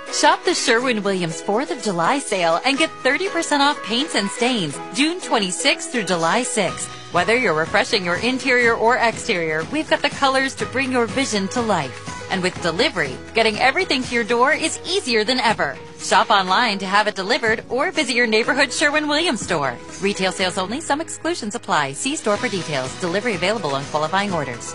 Shop the Sherwin-Williams 4th of July sale and get 30% off paints and stains June 26th through July 6th. Whether you're refreshing your interior or exterior, we've got the colors to bring your vision to life. And with delivery, getting everything to your door is easier than ever. Shop online to have it delivered or visit your neighborhood Sherwin-Williams store. Retail sales only. Some exclusions apply. See store for details. Delivery available on qualifying orders.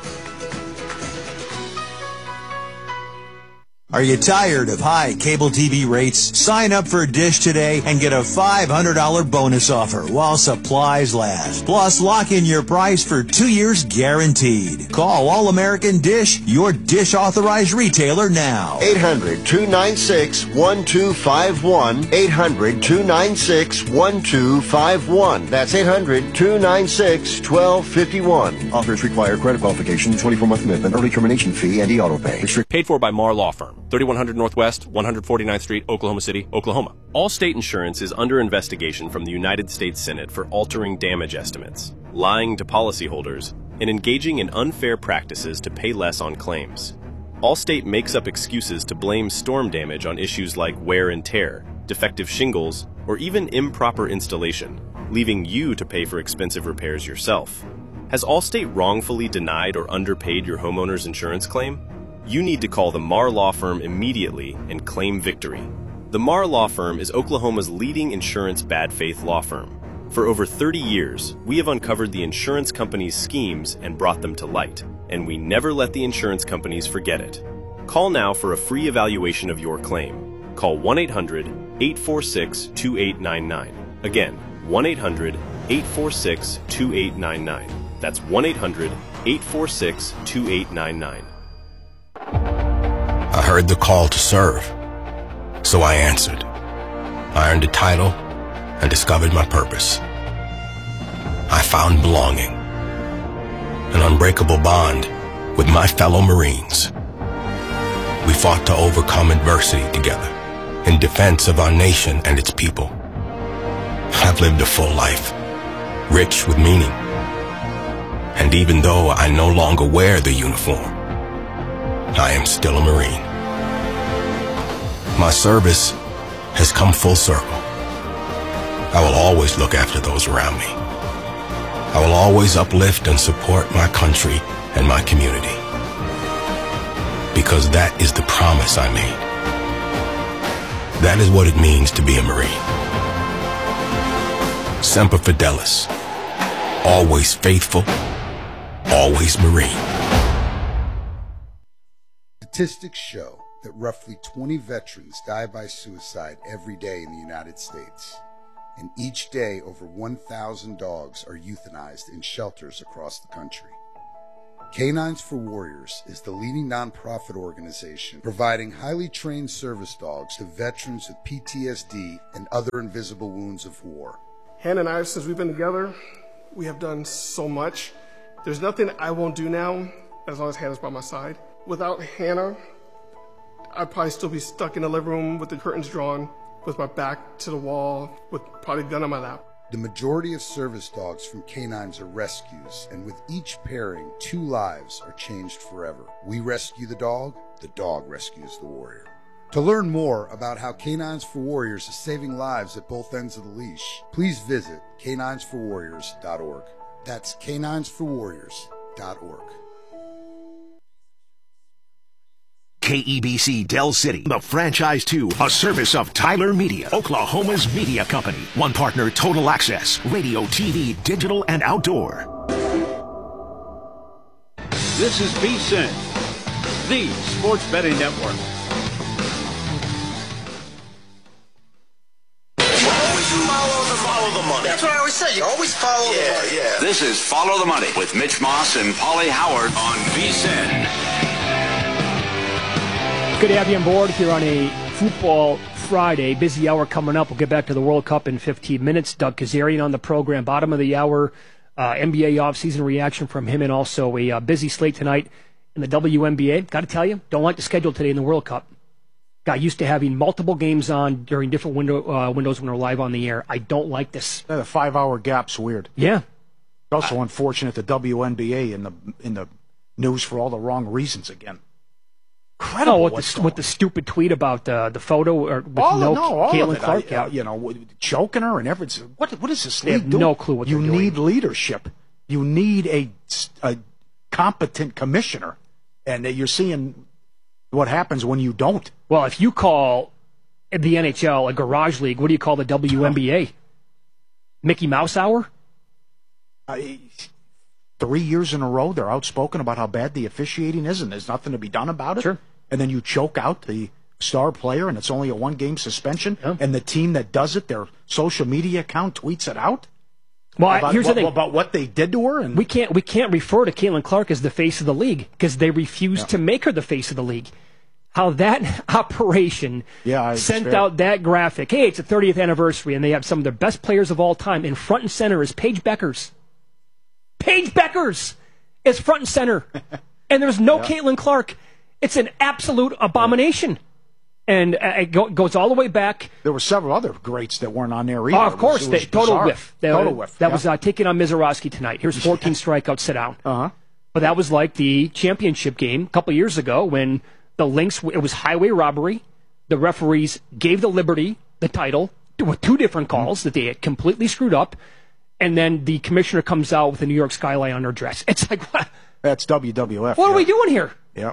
Are you tired of high cable TV rates? Sign up for Dish today and get a $500 bonus offer while supplies last. Plus, lock in your price for 2 years guaranteed. Call All-American Dish, your Dish authorized retailer now. 800-296-1251. 800-296-1251. That's 800-296-1251. Offers require credit qualification, 24-month commitment, early termination fee, and e-auto pay. Paid for by Marr Law Firm. 3100 Northwest, 149th Street, Oklahoma City, Oklahoma. Allstate Insurance is under investigation from the United States Senate for altering damage estimates, lying to policyholders, and engaging in unfair practices to pay less on claims. Allstate makes up excuses to blame storm damage on issues like wear and tear, defective shingles, or even improper installation, leaving you to pay for expensive repairs yourself. Has Allstate wrongfully denied or underpaid your homeowner's insurance claim? You need to call the Marr Law Firm immediately and claim victory. The Marr Law Firm is Oklahoma's leading insurance bad faith law firm. For over 30 years, we have uncovered the insurance companies' schemes and brought them to light, and we never let the insurance companies forget it. Call now for a free evaluation of your claim. Call 1-800-846-2899. Again, 1-800-846-2899. That's 1-800-846-2899. I heard the call to serve, so I answered. I earned a title and discovered my purpose. I found belonging, an unbreakable bond with my fellow Marines. We fought to overcome adversity together in defense of our nation and its people. I've lived a full life, rich with meaning. And even though I no longer wear the uniform, I am still a Marine. My service has come full circle. I will always look after those around me. I will always uplift and support my country and my community. Because that is the promise I made. That is what it means to be a Marine. Semper Fidelis. Always faithful, always Marine. Statistics show that roughly 20 veterans die by suicide every day in the United States. And each day, over 1,000 dogs are euthanized in shelters across the country. Canines for Warriors is the leading nonprofit organization providing highly trained service dogs to veterans with PTSD and other invisible wounds of war. Hannah and I, since we've been together, we have done so much. There's nothing I won't do now as long as Hannah's by my side. Without Hannah, I'd probably still be stuck in the living room with the curtains drawn, with my back to the wall, with probably a gun on my lap. The majority of service dogs from canines are rescues, and with each pairing, 2 lives are changed forever. We rescue the dog rescues the warrior. To learn more about how Canines for Warriors is saving lives at both ends of the leash, please visit caninesforwarriors.org. That's caninesforwarriors.org. KEBC Del City, the Franchise 2, a service of Tyler Media, Oklahoma's media company. One partner, Total Access, radio, TV, digital, and outdoor. This is VSiN, the sports betting network. Follow the money. That's what I always say. You always follow the money. Yeah. This is Follow the Money with Mitch Moss and Paulie Howard on VSiN. Good to have you on board here on a Football Friday. Busy hour coming up. We'll get back to the World Cup in 15 minutes. Doug Kazarian on the program. Bottom of the hour, NBA offseason reaction from him, and also a busy slate tonight in the WNBA. Got to tell you, don't like the schedule today in the World Cup. Got used to having multiple games on during different windows when we're live on the air. I don't like this. The 5-hour gap's weird. Yeah. Also unfortunate the WNBA in the news for all the wrong reasons again. Incredible. With the stupid tweet about the photo or with Caitlin Clark. Choking her and everything. What is this They league have doing? no clue what you they're doing. need leadership. You need a competent commissioner, and you're seeing what happens when you don't. Well, if you call the NHL a garage league, what do you call the WNBA? Mickey Mouse Hour? 3 years in a row, they're outspoken about how bad the officiating is, and there's nothing to be done about it. Sure. And then you choke out the star player, and it's only a one-game suspension. Yeah. And the team that does it, their social media account tweets it out. Well, here's the thing about what they did to her. And we can't refer to Caitlin Clark as the face of the league because they refused to make her the face of the league. How that operation sent out that graphic. Hey, it's the 30th anniversary, and they have some of their best players of all time. And front and center is Paige Beckers. Paige Beckers is front and center. And there's no Caitlin Clark. It's an absolute abomination. And it goes all the way back. There were several other greats that weren't on there either. Oh, of course. Total whiff. Total whiff. That was taking on Mizorowski tonight. Here's 14 strikeouts, sit down. Uh-huh. But that was like the championship game a couple years ago when the Lynx, it was highway robbery. The referees gave the Liberty the title with two different calls that they had completely screwed up. And then the commissioner comes out with a New York skyline on her dress. It's like, what? That's WWF. What are we doing here? Yeah.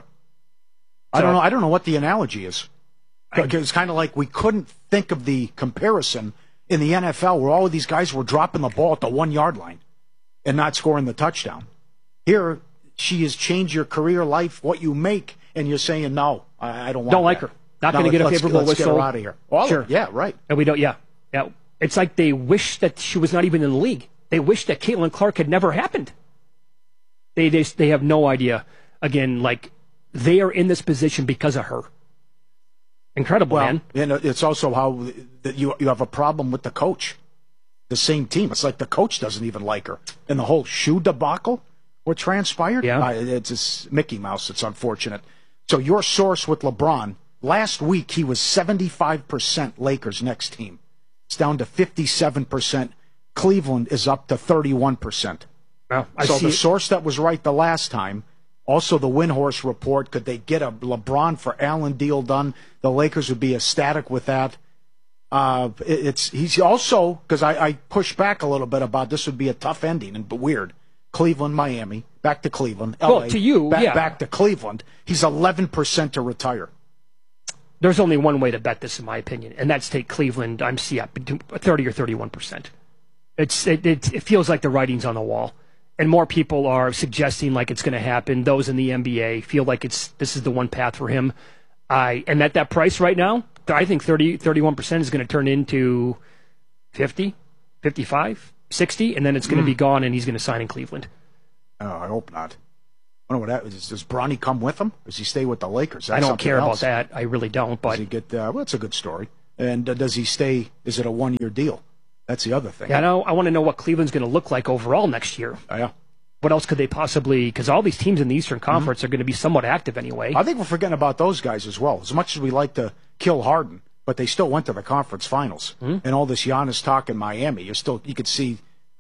I don't know what the analogy is. It's kind of like we couldn't think of the comparison in the NFL where all of these guys were dropping the ball at the 1 yard line and not scoring the touchdown. Here, she has changed your career life, what you make, and you're saying, no, I don't want Don't like her. Not going to get a favorable whistle. Let's get her out of here. Sure. Yeah, right. And we don't, yeah. It's like they wish that she was not even in the league. They wish that Caitlin Clark had never happened. They have no idea. Again, like, they are in this position because of her. Incredible, man. And it's also how that you have a problem with the coach. The same team. It's like the coach doesn't even like her. And the whole shoe debacle what transpired, it's just Mickey Mouse. It's unfortunate. So your source with LeBron, last week he was 75% Lakers next team. It's down to 57%. Cleveland is up to 31%. Well, so the source that was right the last time, also the Windhorse report, could they get a LeBron for Allen deal done? The Lakers would be ecstatic with that. He's also, because I pushed back a little bit about this would be a tough ending, but weird. Cleveland, Miami, back to Cleveland. LA, well, to you, back to Cleveland. He's 11% to retire. There's only one way to bet this, in my opinion, and that's take Cleveland. I'm seeing 30 or 31%. It feels like the writing's on the wall, and more people are suggesting like it's going to happen. Those in the NBA feel like this is the one path for him. And at that price right now, I think 31% is going to turn into 50, 55, 60, and then it's going to be gone, and he's going to sign in Cleveland. Oh, I hope not. I wonder what that is. Does Bronny come with him? Or does he stay with the Lakers? I don't care about that. I really don't. But does he get? Well, that's a good story. And does he stay? Is it a 1 year deal? That's the other thing. Yeah, I want to know what Cleveland's going to look like overall next year. Oh, yeah. What else could they possibly? Because all these teams in the Eastern Conference are going to be somewhat active anyway. I think we're forgetting about those guys as well. As much as we like to kill Harden, but they still went to the conference finals. And all this Giannis talk in Miami, you could see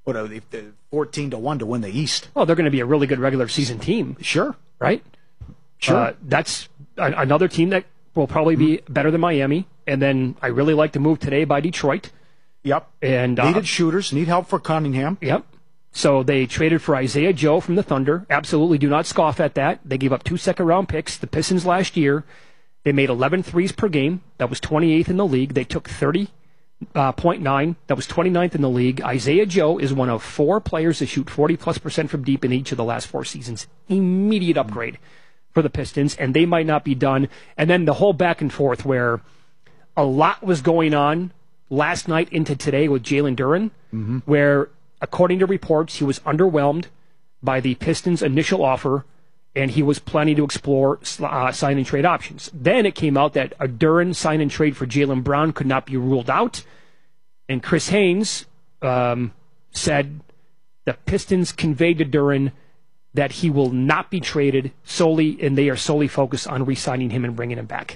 14-1 to win the East. Well, they're going to be a really good regular season team. Sure. Right? Sure. That's another team that will probably be better than Miami. And then I really like the move today by Detroit. Yep. And needed shooters, need help for Cunningham. Yep. So they traded for Isaiah Joe from the Thunder. Absolutely do not scoff at that. They gave up 2 second-round picks. The Pistons last year, they made 11 threes per game. That was 28th in the league. They took 30.9. That was 29th in the league. Isaiah Joe is one of 4 players to shoot 40+% from deep in each of the last 4 seasons. Immediate upgrade for the Pistons, and they might not be done. And then the whole back and forth where a lot was going on last night into today with Jalen Duren, where, according to reports, he was underwhelmed by the Pistons' initial offer, and he was planning to explore sign and trade options. Then it came out that a Duren sign and trade for Jaylen Brown could not be ruled out, and Chris Haynes said the Pistons conveyed to Duren that he will not be traded solely, and they are solely focused on re-signing him and bringing him back.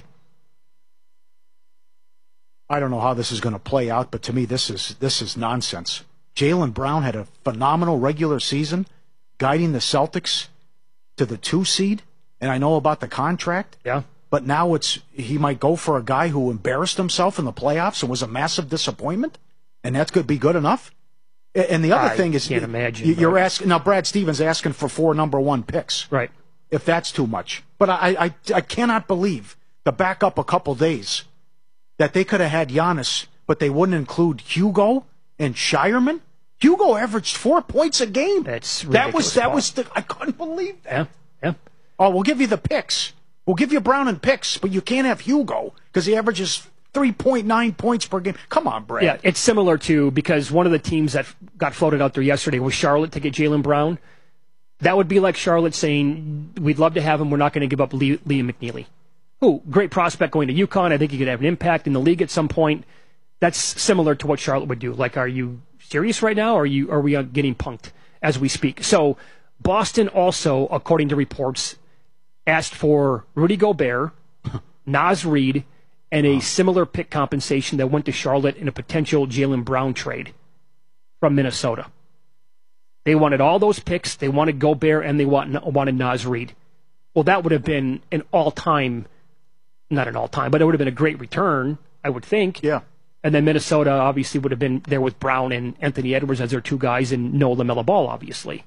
I don't know how this is going to play out, but to me, this is nonsense. Jaylen Brown had a phenomenal regular season, guiding the Celtics to the 2 seed, and I know about the contract. Yeah. but now he might go for a guy who embarrassed himself in the playoffs and was a massive disappointment, and that's going to be good enough. And the other thing is, can't imagine. You're asking now. Brad Stevens asking for 4 number 1 picks, right? If that's too much, but I cannot believe, to back up a couple days, that they could have had Giannis, but they wouldn't include Hugo and Shireman. Hugo averaged 4 points a game. That's ridiculous. I couldn't believe that. Yeah. Oh, we'll give you the picks. We'll give you Brown and picks, but you can't have Hugo because he averages 3.9 points per game. Come on, Brad. Yeah, it's similar to, because one of the teams that got floated out there yesterday was Charlotte to get Jaylen Brown. That would be like Charlotte saying, we'd love to have him, we're not going to give up Liam McNeely. Who, great prospect going to UConn. I think he could have an impact in the league at some point. That's similar to what Charlotte would do. Like, are you serious right now, or are we getting punked as we speak? So Boston also, according to reports, asked for Rudy Gobert, Naz Reid, and a similar pick compensation that went to Charlotte in a potential Jaylen Brown trade from Minnesota. They wanted all those picks. They wanted Gobert, and they wanted Naz Reid. Well, that would have been an all-time, not an all-time, but it would have been a great return, I would think. Yeah. And then Minnesota obviously would have been there with Brown and Anthony Edwards as their 2 guys, and no LaMelo Ball, obviously.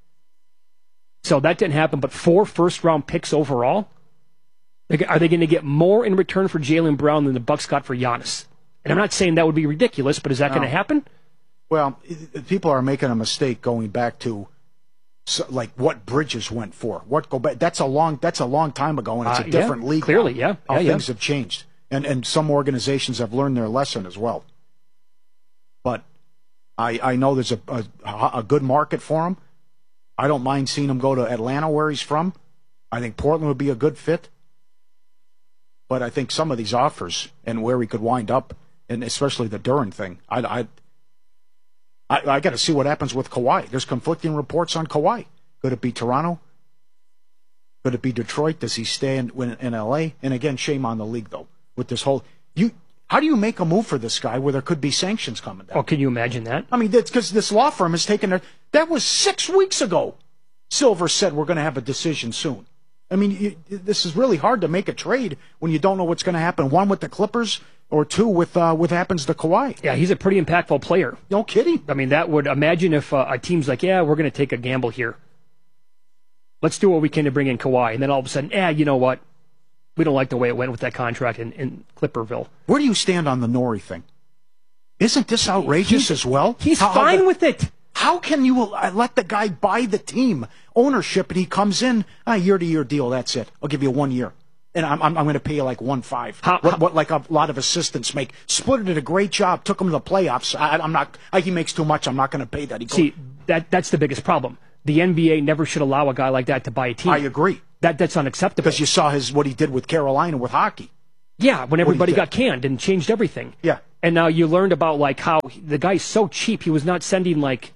So that didn't happen, but 4 first-round picks overall? Are they going to get more in return for Jaylen Brown than the Bucks got for Giannis? And I'm not saying that would be ridiculous, but is that going to happen? Well, people are making a mistake going back to like what Bridges went for. That's a long time ago, and it's a different league. Clearly, now. How things have changed, and some organizations have learned their lesson as well. But I know there's a good market for him. I don't mind seeing him go to Atlanta, where he's from. I think Portland would be a good fit. But I think some of these offers and where he could wind up, and especially the Duren thing, I got to see what happens with Kawhi. There's conflicting reports on Kawhi. Could it be Toronto? Could it be Detroit? Does he stay in L.A.? And again, shame on the league, though, with this whole... How do you make a move for this guy where there could be sanctions coming down? Oh, can you imagine that? I mean, that's because this law firm has taken... That was 6 weeks ago. Silver said we're going to have a decision soon. I mean, this is really hard to make a trade when you don't know what's going to happen. 1 with the Clippers, or 2 with what happens to Kawhi. Yeah, he's a pretty impactful player. No kidding. I mean, that would... Imagine if a team's like, yeah, we're going to take a gamble here. Let's do what we can to bring in Kawhi. And then all of a sudden, you know what? We don't like the way it went with that contract in Clipperville. Where do you stand on the Norrie thing? Isn't this outrageous as well? He's fine with it. How can you let the guy buy the team ownership and he comes in, year-to-year deal, that's it. I'll give you 1 year. And I'm going to pay you like 1.5. What like a lot of assistants make. Split did a great job, took him to the playoffs. I'm not. He makes too much. I'm not going to pay that. That's the biggest problem. The NBA never should allow a guy like that to buy a team. I agree. That's unacceptable. Because you saw what he did with Carolina with hockey. Yeah, when everybody got canned and changed everything. Yeah. And now you learned about like how the guy's so cheap he was not sending like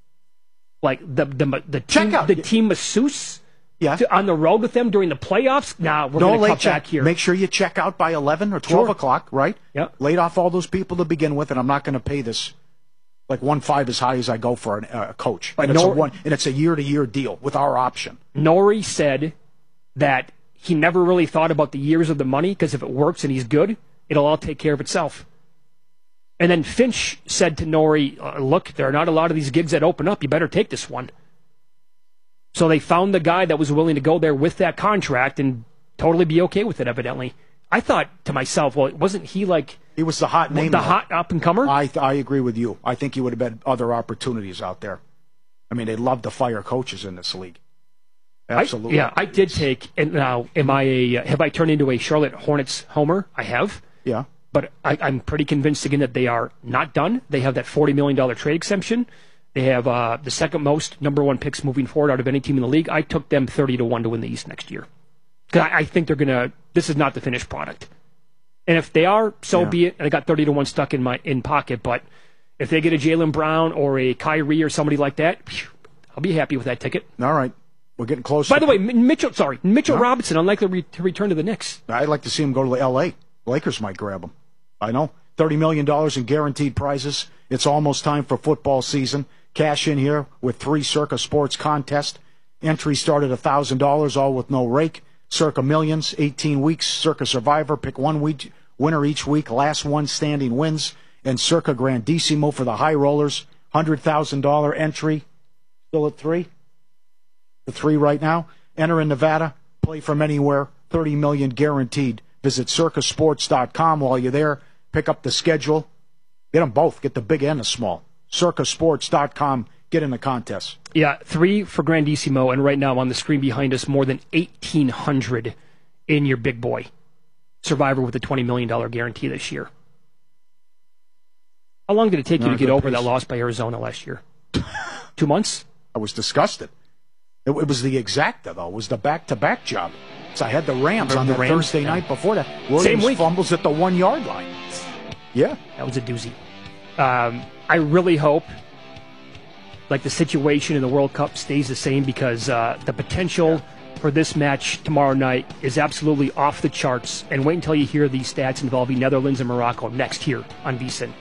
the team masseuse on the road with them during the playoffs. Nah, we're going to cut back here. Make sure you check out by 11 or 12 o'clock, right? Yeah. Laid off all those people to begin with, and I'm not going to pay this like 1.5 as high as I go for a coach. But it's a year-to-year deal with our option. Norrie said that he never really thought about the years of the money because if it works and he's good, it'll all take care of itself. And then Finch said to Norrie, look, there are not a lot of these gigs that open up. You better take this one. So they found the guy that was willing to go there with that contract and totally be okay with it, evidently. I thought to myself, well, wasn't he like... He was the hot name. The hot up-and-comer? I agree with you. I think he would have had other opportunities out there. I mean, they love to fire coaches in this league. Absolutely. I did take... And now, have I turned into a Charlotte Hornets homer? I have. Yeah. But I'm pretty convinced, again, that they are not done. They have that $40 million trade exemption. They have the second most number 1 picks moving forward out of any team in the league. I took them 30-1 to win the East next year. Because I think they're going to... This is not the finished product. And if they are, so be it. And I got 30-1 stuck in pocket. But if they get a Jaylen Brown or a Kyrie or somebody like that, I'll be happy with that ticket. All right. We're getting close. By the way, Mitchell Robinson, unlikely to return to the Knicks. I'd like to see him go to L.A. Lakers might grab him. I know. $30 million in guaranteed prizes. It's almost time for football season. Cash in here with 3 Circa Sports contest. Entry start at $1,000, all with no rake. Circa Millions, 18 weeks. Circa Survivor, pick one winner each week. Last one standing wins. And Circa Grandissimo for the high rollers, $100,000 entry. Still at 3? The 3 right now. Enter in Nevada. Play from anywhere. $30 million guaranteed. Visit circasports.com while you're there. Pick up the schedule. Get them both. Get the big and the small. circasports.com. Get in the contest. Yeah, 3 for Grandissimo, and right now on the screen behind us, more than 1,800 in your big boy. Survivor with a $20 million guarantee this year. How long did it take you to get over that loss by Arizona last year? 2 months? I was disgusted. It was the exacta, though. It was the back-to-back job. So I had the Rams on the Thursday night before that. Williams fumbles at the 1-yard line. Yeah. That was a doozy. I really hope the situation in the World Cup stays the same, because the potential for this match tomorrow night is absolutely off the charts. And wait until you hear these stats involving Netherlands and Morocco next here on VSiN.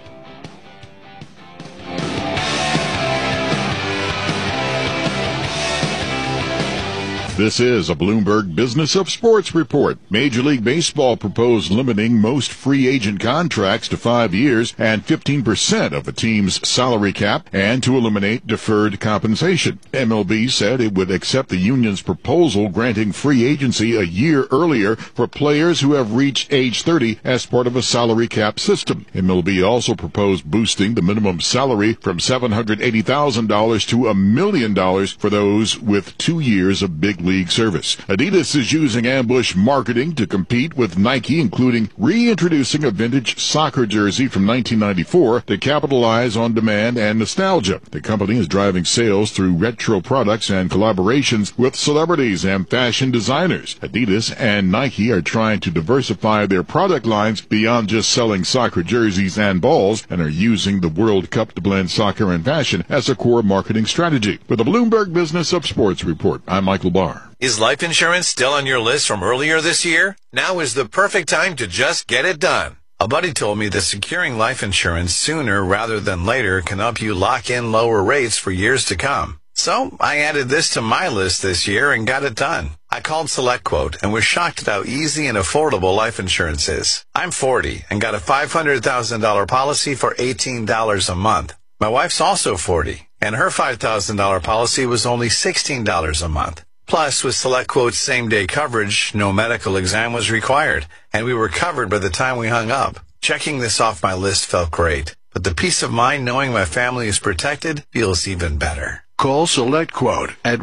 This is a Bloomberg Business of Sports report. Major League Baseball proposed limiting most free agent contracts to 5 years and 15% of a team's salary cap, and to eliminate deferred compensation. MLB said it would accept the union's proposal granting free agency a year earlier for players who have reached age 30 as part of a salary cap system. MLB also proposed boosting the minimum salary from $780,000 to $1 million for those with 2 years of big league service. Adidas is using ambush marketing to compete with Nike, including reintroducing a vintage soccer jersey from 1994 to capitalize on demand and nostalgia. The company is driving sales through retro products and collaborations with celebrities and fashion designers. Adidas and Nike are trying to diversify their product lines beyond just selling soccer jerseys and balls, and are using the World Cup to blend soccer and fashion as a core marketing strategy. For the Bloomberg Business of Sports report, I'm Michael Barr. Is life insurance still on your list from earlier this year? Now is the perfect time to just get it done. A buddy told me that securing life insurance sooner rather than later can help you lock in lower rates for years to come. So I added this to my list this year and got it done. I called SelectQuote and was shocked at how easy and affordable life insurance is. I'm 40 and got a $500,000 policy for $18 a month. My wife's also 40, and her $5,000 policy was only $16 a month. Plus, with SelectQuote's same-day coverage, no medical exam was required, and we were covered by the time we hung up. Checking this off my list felt great, but the peace of mind knowing my family is protected feels even better. Call SelectQuote at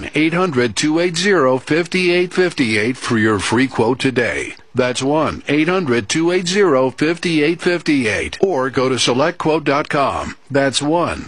1-800-280-5858 for your free quote today. That's 1-800-280-5858. Or go to SelectQuote.com. That's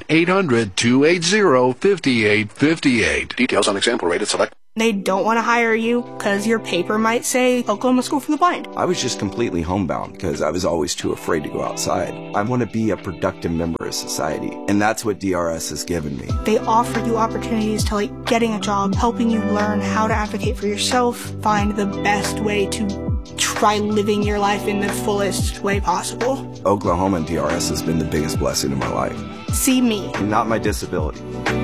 1-800-280-5858. Details on example rate at Select. They don't want to hire you because your paper might say Oklahoma School for the Blind. I was just completely homebound because I was always too afraid to go outside. I want to be a productive member of society, and that's what DRS has given me. They offer you opportunities to getting a job, helping you learn how to advocate for yourself, find the best way to try living your life in the fullest way possible. Oklahoma and DRS has been the biggest blessing in my life. See me. Not my disability.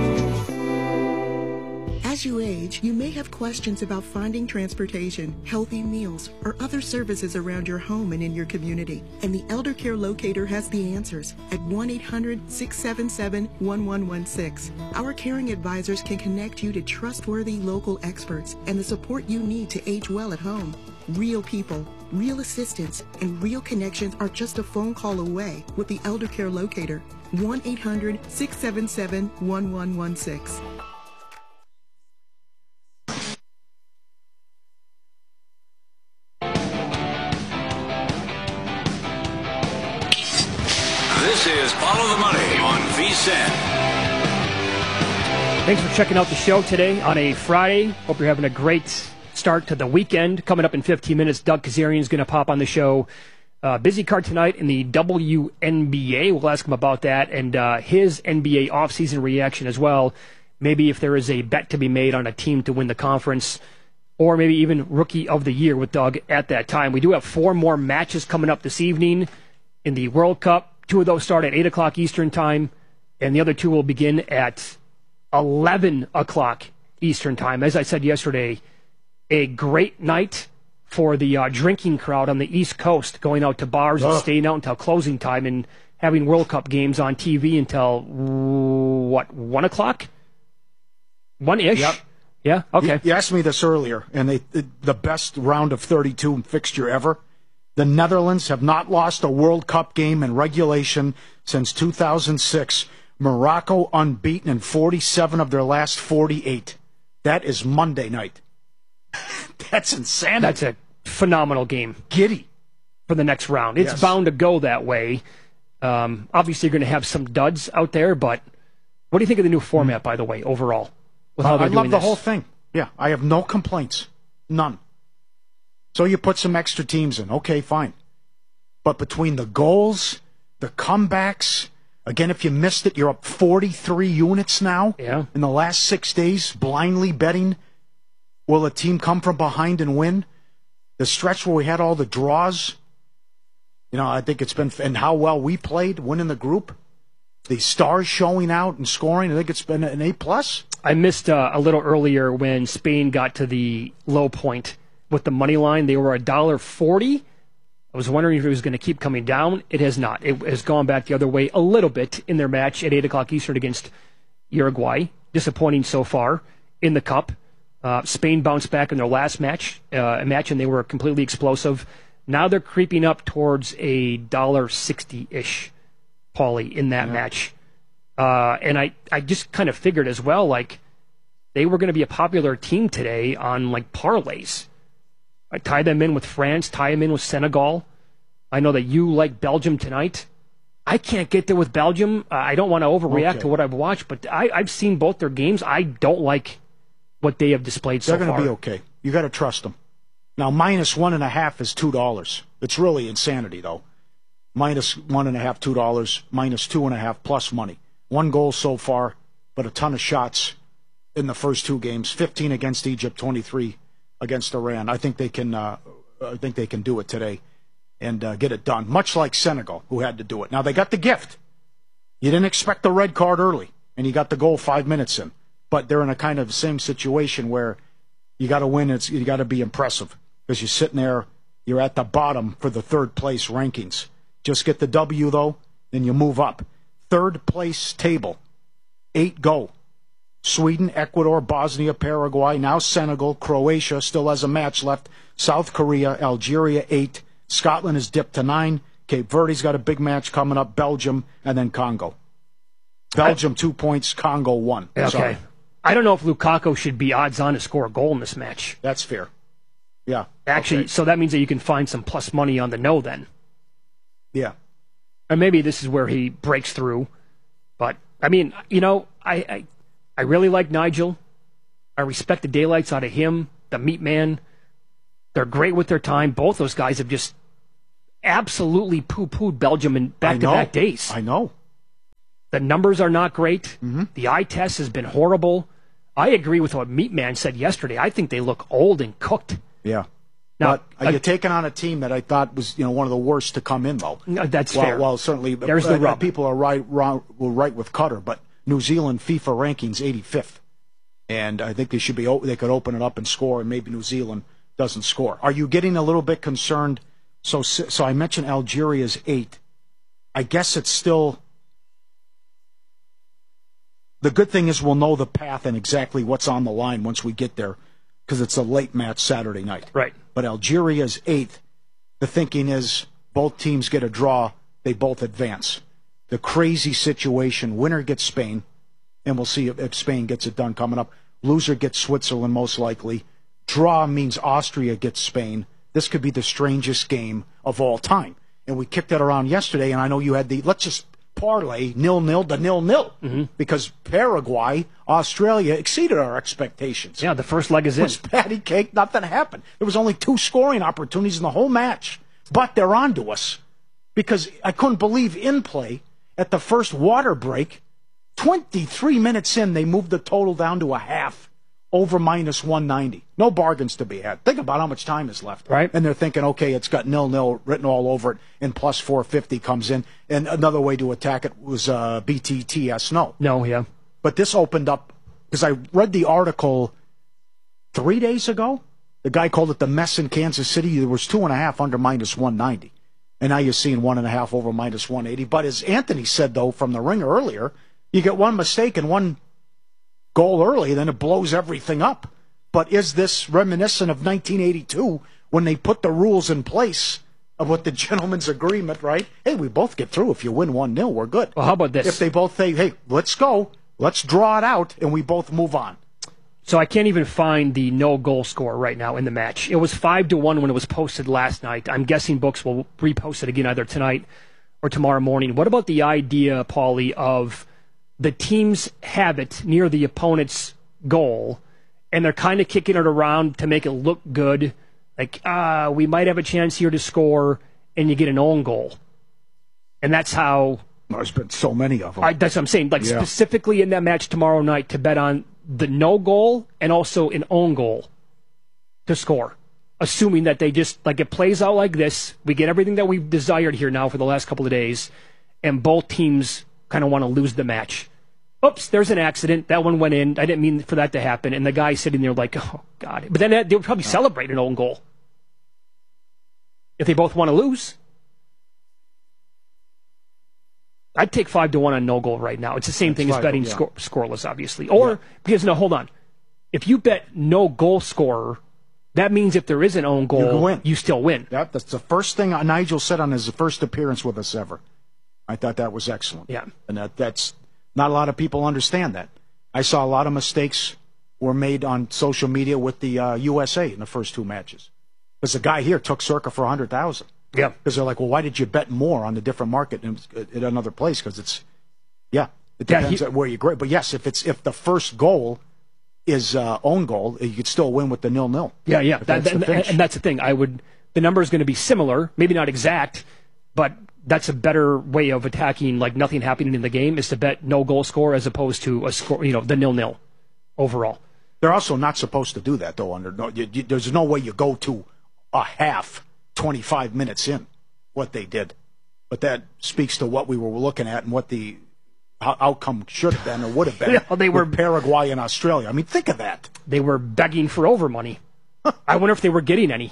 As you age, you may have questions about finding transportation, healthy meals, or other services around your home and in your community. And the Elder Care Locator has the answers at 1-800-677-1116. Our caring advisors can connect you to trustworthy local experts and the support you need to age well at home. Real people, real assistance, and real connections are just a phone call away with the Elder Care Locator. 1-800-677-1116. This is Follow the Money on VSiN. Thanks for checking out the show today on a Friday. Hope you're having a great start to the weekend. Coming up in 15 minutes, Doug Kazarian is going to pop on the show. Busy card tonight in the WNBA. We'll ask him about that and his NBA offseason reaction as well. Maybe if there is a bet to be made on a team to win the conference, or maybe even Rookie of the Year with Doug at that time. We do have 4 more matches coming up this evening in the World Cup. 2 of those start at 8 o'clock Eastern Time, and the other 2 will begin at 11 o'clock Eastern Time. As I said yesterday, a great night for the drinking crowd on the East Coast, going out to bars and staying out until closing time and having World Cup games on TV until, 1 o'clock? 1-ish? Yep. Yeah? Okay. You asked me this earlier, and the best round of 32 fixture ever. The Netherlands have not lost a World Cup game in regulation since 2006. Morocco unbeaten in 47 of their last 48. That is Monday night. That's insanity. That's a phenomenal game. Giddy. For the next round. It's bound to go that way. Obviously, you're going to have some duds out there, but what do you think of the new format, by the way, overall? I love the whole thing. Yeah, I have no complaints. None. So you put some extra teams in. Okay, fine. But between the goals, the comebacks, again, if you missed it, you're up 43 units now in the last 6 days, blindly betting. Will a team come from behind and win? The stretch where we had all the draws, I think it's been, and how well we played, winning the group, the stars showing out and scoring, I think it's been an A+. I missed a little earlier when Spain got to the low point with the money line. They were $1.40. I was wondering if it was going to keep coming down. It has not. It has gone back the other way a little bit in their match at 8 o'clock Eastern against Uruguay. Disappointing so far in the Cup. Spain bounced back in their last match, and they were completely explosive. Now they're creeping up towards a $1.60-ish, Paulie, in that match. And I just kind of figured as well, like, they were going to be a popular team today on, like, parlays. I tie them in with France, tie them in with Senegal. I know that you like Belgium tonight. I can't get there with Belgium. I don't want to overreact to what I've watched, but I've seen both their games. I don't like what they have displayed so far. They're going to be okay. You got to trust them. Now, -1.5 is $2. It's really insanity, though. -1.5, $2, -2.5 plus money. 1 goal so far, but a ton of shots in the first 2 games. 15 against Egypt, 23 against Iran. I think they can. Do it today and get it done. Much like Senegal, who had to do it. Now they got the gift. You didn't expect the red card early, and you got the goal 5 minutes in. But they're in a kind of same situation where you got to win. You got to be impressive because you're sitting there. You're at the bottom for the 3rd place rankings. Just get the W though, then you move up. 3rd place table, 8 go. Sweden, Ecuador, Bosnia, Paraguay, now Senegal, Croatia still has a match left. South Korea, Algeria 8. Scotland is dipped to 9. Cape Verde's got a big match coming up. Belgium and then Congo. Belgium 2 points, Congo 1. Okay. Sorry. I don't know if Lukaku should be odds on to score a goal in this match. That's fair. Yeah. Actually, so that means that you can find some plus money on the no then. Yeah. And maybe this is where he breaks through. But, I mean, I really like Nigel. I respect the daylights out of him, the meat man. They're great with their time. Both those guys have just absolutely poo-pooed Belgium in back-to-back days. I know. The numbers are not great. Mm-hmm. The eye test has been horrible. I agree with what Meat Man said yesterday. I think they look old and cooked. Yeah. Now, but you're taking on a team that I thought was, one of the worst to come in, though. That's fair. Well, certainly, there's the rub. People are right with Cutter, but New Zealand FIFA rankings 85th, and I think they should be. They could open it up and score, and maybe New Zealand doesn't score. Are you getting a little bit concerned? So I mentioned Algeria's 8. I guess it's still. The good thing is we'll know the path and exactly what's on the line once we get there, because it's a late match Saturday night. Right. But Algeria's 8th. The thinking is both teams get a draw, they both advance. The crazy situation, winner gets Spain, and we'll see if Spain gets it done coming up. Loser gets Switzerland most likely. Draw means Austria gets Spain. This could be the strangest game of all time. And we kicked it around yesterday, and I know you had let's just parlay 0-0 to 0-0 because Paraguay, Australia exceeded our expectations. Yeah, the first leg is in. It was patty cake. Nothing happened. There was only 2 scoring opportunities in the whole match. But they're on to us because I couldn't believe in play at the first water break, 23 minutes in, they moved the total down to a half over -190. No bargains to be had. Think about how much time is left. Right. And they're thinking, okay, it's got 0-0 written all over it, and plus 450 comes in. And another way to attack it was BTTS. No, yeah. But this opened up, because I read the article 3 days ago, The guy called it the mess in Kansas City. There was 2.5 under minus 190. And now you're seeing 1.5 over minus 180. But as Anthony said, though, from the Ringer earlier, you get one mistake and one goal early, then it blows everything up. But is this reminiscent of 1982 when they put the rules in place of what the gentleman's agreement, right? Hey, we both get through. If you win 1-0, we're good. Well, how about this? If they both say, hey, let's go, let's draw it out, and we both move on. So I can't even find the no goal score right now in the match. It was 5-1 when it was posted last night. I'm guessing books will repost it again either tonight or tomorrow morning. What about the idea, Paulie, of the teams have it near the opponent's goal, and they're kind of kicking it around to make it look good? Like, we might have a chance here to score, and you get an own goal. And that's how... There's been so many of them. That's what I'm saying. Like, specifically in that match tomorrow night, to bet on the no goal and also an own goal to score. Assuming that they just, like, it plays out like this. We get everything that we've desired here now for the last couple of days, and both teams kind of want to lose the match. Oops, there's an accident. That one went in. I didn't mean for that to happen. And the guy sitting there like, oh, God. But then they would probably celebrate an own goal if they both want to lose. I'd take 5-1 on no goal right now. It's the same thing as betting scoreless, obviously. Or, because, no, hold on. If you bet no goal scorer, that means if there is an own goal, you still win. That's the first thing Nigel said on his first appearance with us ever. I thought that was excellent. Yeah. And that's... Not a lot of people understand that. I saw a lot of mistakes were made on social media with the USA in the first two matches. Because the guy here took circa for $100,000. Yeah. Because they're like, well, why did you bet more on a different market in another place? Because it's, it depends on where you grade. But yes, if the first goal is own goal, you could still win with the 0-0. Yeah. And that's the thing. The number is going to be similar, maybe not exact, but that's a better way of attacking, like nothing happening in the game, is to bet no goal score as opposed to a score, the 0-0 overall. They're also not supposed to do that, though. There's no way you go to a half 25 minutes in what they did. But that speaks to what we were looking at and what the outcome should have been or would have been. They were Paraguay and Australia. I mean, think of that. They were begging for over money. I wonder if they were getting any.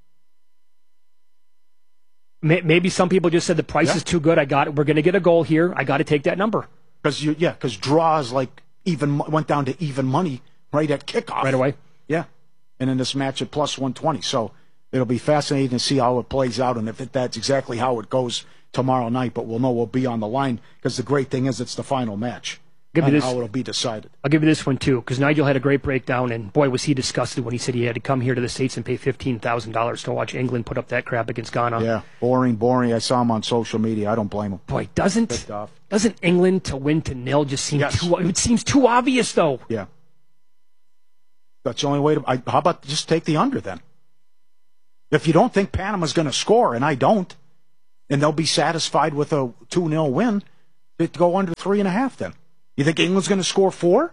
Maybe some people just said the price is too good. We're going to get a goal here. I got to take that number. Because draws went down to even money right at kickoff. Right away. Yeah. And in this match at plus 120. So it'll be fascinating to see how it plays out and if that's exactly how it goes tomorrow night. But we'll know we'll be on the line because the great thing is it's the final match. How it'll be decided. I'll give you this one, too, because Nigel had a great breakdown, and boy, was he disgusted when he said he had to come here to the States and pay $15,000 to watch England put up that crap against Ghana. Yeah, boring. I saw him on social media. I don't blame him. Boy, doesn't England to win to 0 just seem it seems too obvious, though. Yeah. That's the only way how about just take the under, then? If you don't think Panama's going to score, and I don't, and they'll be satisfied with a 2-0 win, they'd go under 3.5 then. You think England's going to score 4?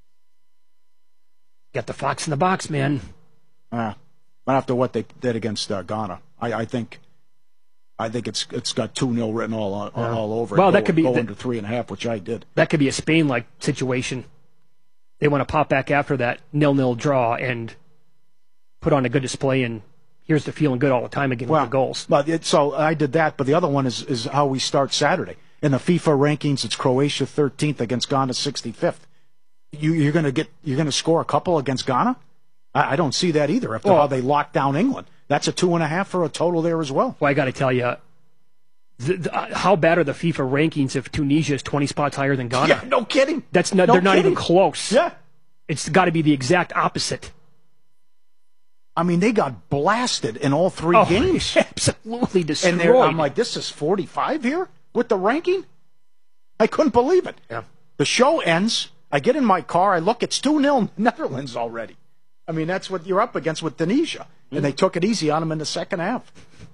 Got the fox in the box, man. After what they did against Ghana, I think it's got 2-0 written all over it. Well, that could be go under 3.5, which I did. That could be a Spain-like situation. They want to pop back after that 0-0 draw and put on a good display, and here's to feeling good all the time again with the goals. So I did that, but the other one is how we start Saturday. In the FIFA rankings, it's Croatia 13th against Ghana 65th. You're going to score a couple against Ghana? I don't see that either. After how they locked down England, that's a 2.5 for a total there as well. Well, I got to tell you, how bad are the FIFA rankings if Tunisia is 20 spots higher than Ghana? Yeah, no kidding. They're not even close. Yeah, it's got to be the exact opposite. I mean, they got blasted in all three games. Absolutely destroyed. And I'm like, this is 45 here? With the ranking? I couldn't believe it. Yeah. The show ends. I get in my car. I look. It's 2-0 Netherlands already. I mean, that's what you're up against with Tunisia. And they took it easy on them in the second half.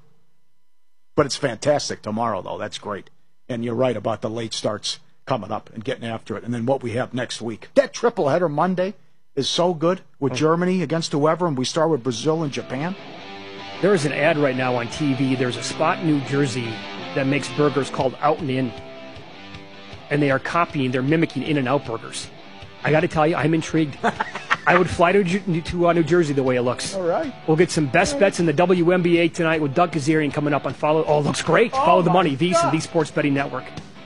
But it's fantastic tomorrow, though. That's great. And you're right about the late starts coming up and getting after it. And then what we have next week. That triple header Monday is so good with Germany against whoever. And we start with Brazil and Japan. There is an ad right now on TV. There's a spot in New Jersey that makes burgers called Out and In. And they're mimicking In-N-Out burgers. I got to tell you, I'm intrigued. I would fly to New Jersey the way it looks. All right. We'll get some best bets in the WNBA tonight with Doug Kazarian coming up on Follow. Oh, looks great. Follow the Money, VSiN, the Sports Betting Network.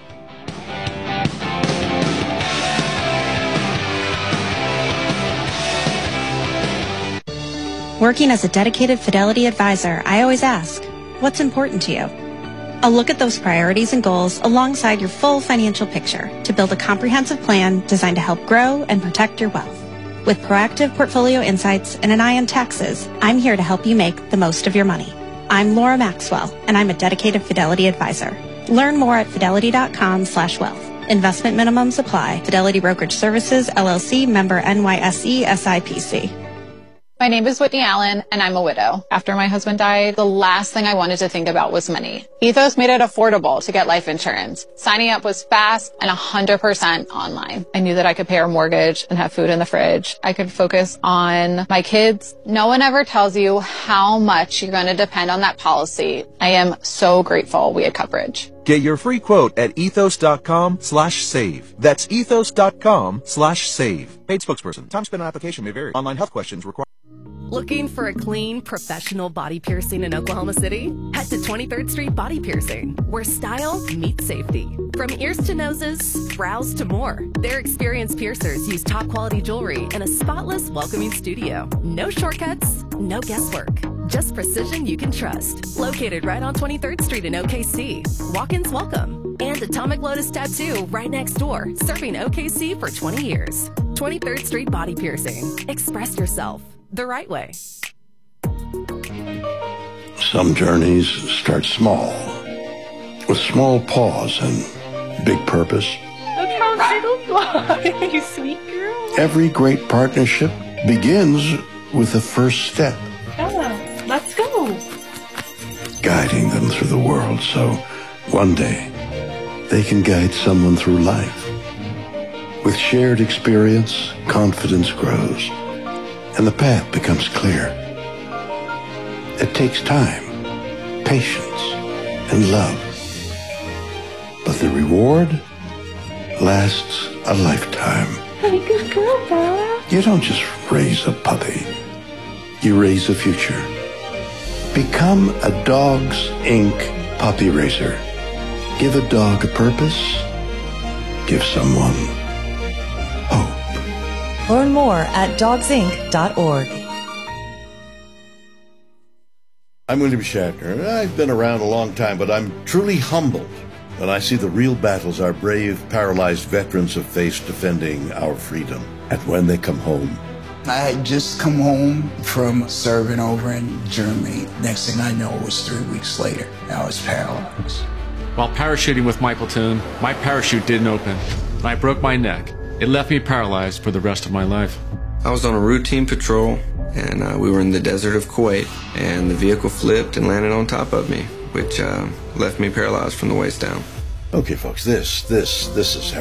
Working as a dedicated Fidelity advisor, I always ask, what's important to you? I'll look at those priorities and goals alongside your full financial picture to build a comprehensive plan designed to help grow and protect your wealth. With proactive portfolio insights and an eye on taxes, I'm here to help you make the most of your money. I'm Laura Maxwell, and I'm a dedicated Fidelity advisor. Learn more at fidelity.com/wealth. Investment minimums apply. Fidelity Brokerage Services, LLC, member NYSE, SIPC. My name is Whitney Allen, and I'm a widow. After my husband died, the last thing I wanted to think about was money. Ethos made it affordable to get life insurance. Signing up was fast and 100% online. I knew that I could pay our mortgage and have food in the fridge. I could focus on my kids. No one ever tells you how much you're going to depend on that policy. I am so grateful we had coverage. Get your free quote at ethos.com/save. That's ethos.com/save. Paid spokesperson. Time spent on application may vary. Online health questions require. Looking for a clean, professional body piercing in Oklahoma City? Head to 23rd Street Body Piercing, where style meets safety. From ears to noses, brows to more, their experienced piercers use top quality jewelry in a spotless, welcoming studio. No shortcuts, no guesswork. Just precision you can trust. Located right on 23rd Street in OKC. Walk-ins welcome. And Atomic Lotus Tattoo right next door, serving OKC for 20 years. 23rd Street Body Piercing. Express yourself the right way. Some journeys start small, with small pause and big purpose. Look how little fly, you sweet girl. Every great partnership begins with the first step. Ella, let's go. Guiding them through the world so one day they can guide someone through life. With shared experience, confidence grows, and the path becomes clear. It takes time, patience, and love. But the reward lasts a lifetime. Good girl, Bella. You don't just raise a puppy. You raise a future. Become a Dogs Inc. puppy raiser. Give a dog a purpose. Give someone hope. Learn more at dogsinc.org. I'm William Shatner. I've been around a long time, but I'm truly humbled when I see the real battles our brave, paralyzed veterans have faced defending our freedom. And when they come home. I had just come home from serving over in Germany. Next thing I know, it was 3 weeks later. I was paralyzed. While parachuting with my platoon, my parachute didn't open, and I broke my neck. It left me paralyzed for the rest of my life. I was on a routine patrol, and we were in the desert of Kuwait, and the vehicle flipped and landed on top of me, which left me paralyzed from the waist down. Okay, folks, this is